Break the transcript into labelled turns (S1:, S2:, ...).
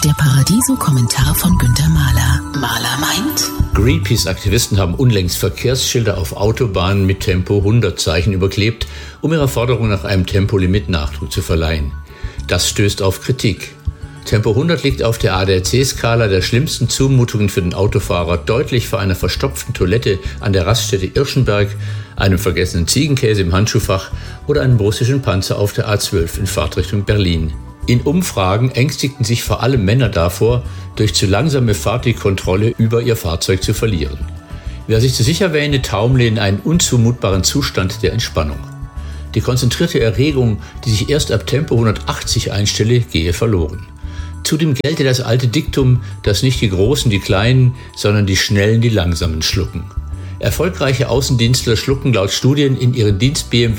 S1: Der Paradiso-Kommentar von Günter Mahler. Mahler meint:
S2: Greenpeace-Aktivisten haben unlängst Verkehrsschilder auf Autobahnen mit Tempo 100-Zeichen überklebt, um ihrer Forderung nach einem Tempolimit Nachdruck zu verleihen. Das stößt auf Kritik. Tempo 100 liegt auf der ADAC-Skala der schlimmsten Zumutungen für den Autofahrer deutlich vor einer verstopften Toilette an der Raststätte Irschenberg, einem vergessenen Ziegenkäse im Handschuhfach oder einem russischen Panzer auf der A12 in Fahrtrichtung Berlin. In Umfragen ängstigten sich vor allem Männer davor, durch zu langsame Fahrt die Kontrolle über ihr Fahrzeug zu verlieren. Wer sich zu sicher wähne, taumle in einen unzumutbaren Zustand der Entspannung. Die konzentrierte Erregung, die sich erst ab Tempo 180 einstelle, gehe verloren. Zudem gelte das alte Diktum, dass nicht die Großen die Kleinen, sondern die Schnellen die Langsamen schlucken. Erfolgreiche Außendienstler schlucken laut Studien in ihren Dienst-BMW